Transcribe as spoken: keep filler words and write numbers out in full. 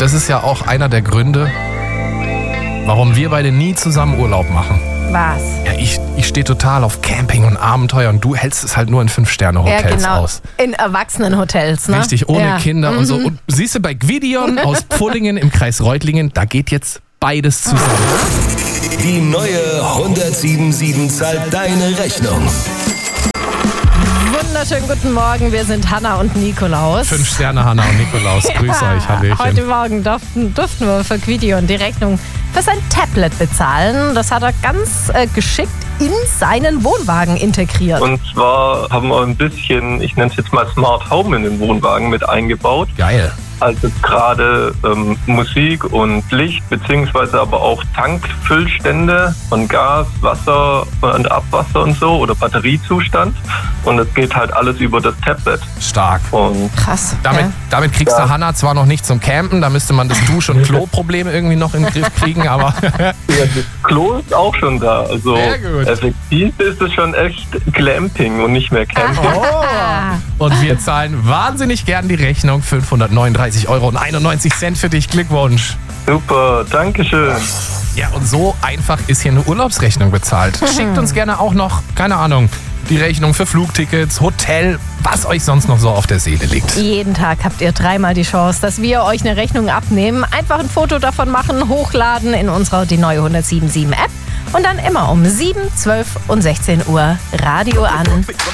das ist ja auch einer der Gründe, warum wir beide nie zusammen Urlaub machen. Was? Ja, ich, ich stehe total auf Camping und Abenteuer und du hältst es halt nur in Fünf-Sterne-Hotels Ja, genau. aus. In Erwachsenenhotels, ne? Richtig, ohne ja. Kinder mhm. und so. Und siehst du, bei Gwydion aus Pullingen im Kreis Reutlingen, da geht jetzt beides zusammen. Die neue hundertsieben sieben zahlt deine Rechnung. Wunderschönen guten Morgen, wir sind Hanna und Nikolaus. Fünf Sterne, Hanna und Nikolaus. Grüß Ja, euch, Hallöchen. Heute Morgen durften, durften wir für Gwydion die Rechnung für sein Tablet bezahlen. Das hat er ganz äh, geschickt in seinen Wohnwagen integriert. Und zwar haben wir ein bisschen, ich nenne es jetzt mal Smart Home in den Wohnwagen mit eingebaut. Geil. Also gerade ähm, Musik und Licht, beziehungsweise aber auch Tankfüllstände von Gas, Wasser und Abwasser und so oder Batteriezustand. Und es geht halt alles über das Tablet. Stark. Und Krass. Damit, ja. damit kriegst Ja. du Hanna zwar noch nicht zum Campen, da müsste man das Dusch- und Klo-Problem irgendwie noch in den Griff kriegen, aber ja, das Klo ist auch schon da. Also Sehr gut. effektiv ist es schon echt Glamping und nicht mehr Camping. Ah. und wir zahlen wahnsinnig gern die Rechnung. fünfhundertneununddreißig Euro und einundneunzig Cent für dich. Glückwunsch. Super, Dankeschön. Ja, und so einfach ist hier eine Urlaubsrechnung bezahlt. Schickt uns gerne auch noch, keine Ahnung, die Rechnung für Flugtickets, Hotel, was euch sonst noch so auf der Seele liegt. Jeden Tag habt ihr dreimal die Chance, dass wir euch eine Rechnung abnehmen. Einfach ein Foto davon machen, hochladen in unserer die neue hundertsieben Komma sieben App und dann immer um sieben, zwölf und sechzehn Uhr Radio an.